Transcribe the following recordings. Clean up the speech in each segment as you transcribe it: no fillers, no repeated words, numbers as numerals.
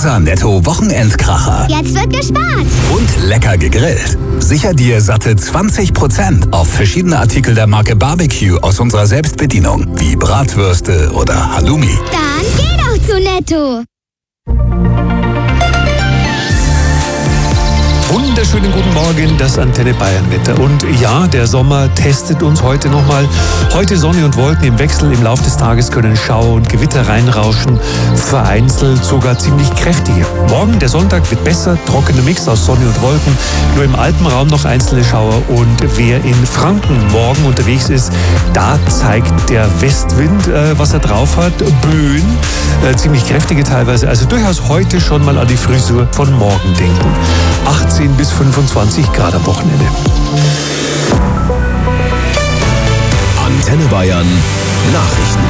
Unser Netto-Wochenendkracher. Jetzt wird gespart. Und lecker gegrillt. Sicher dir satte 20% auf verschiedene Artikel der Marke Barbecue aus unserer Selbstbedienung, wie Bratwürste oder Halloumi. Dann geh doch zu Netto. Wunderschönen guten Morgen, das Antenne Bayern Wetter. Und ja, der Sommer testet uns heute nochmal. Heute Sonne und Wolken im Wechsel. Im Laufe des Tages können Schauer und Gewitter reinrauschen. Vereinzelt sogar ziemlich kräftige. Morgen, der Sonntag, wird besser. Trockener Mix aus Sonne und Wolken. Nur im Alpenraum noch einzelne Schauer. Und wer in Franken morgen unterwegs ist, da zeigt der Westwind, was er drauf hat. Böen, ziemlich kräftige teilweise. Also durchaus heute schon mal an die Frisur von morgen denken. 18 bis 25 Grad am Wochenende. Antenne Bayern Nachrichten.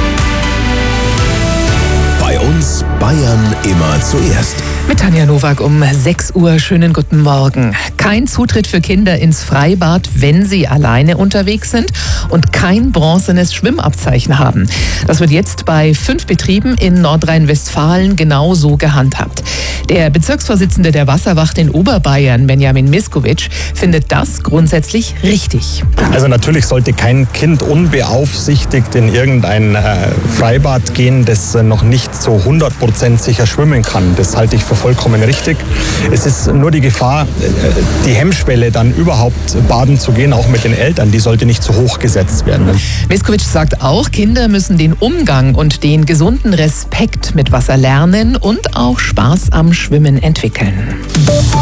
Bei uns Bayern immer zuerst. Mit Tanja Nowak um 6 Uhr. Schönen guten Morgen. Kein Zutritt für Kinder ins Freibad, wenn sie alleine unterwegs sind und kein bronzenes Schwimmabzeichen haben. Das wird jetzt bei 5 Betrieben in Nordrhein-Westfalen genau so gehandhabt. Der Bezirksvorsitzende der Wasserwacht in Oberbayern, Benjamin Miskovic, findet das grundsätzlich richtig. Also natürlich sollte kein Kind unbeaufsichtigt in irgendein Freibad gehen, das noch nicht so 100% sicher schwimmen kann. Das halte ich für vollkommen richtig. Es ist nur die Gefahr, die Hemmschwelle dann überhaupt baden zu gehen, auch mit den Eltern, die sollte nicht zu hoch gesetzt werden. Miskovic sagt auch, Kinder müssen den Umgang und den gesunden Respekt mit Wasser lernen und auch Spaß am Schwimmen entwickeln.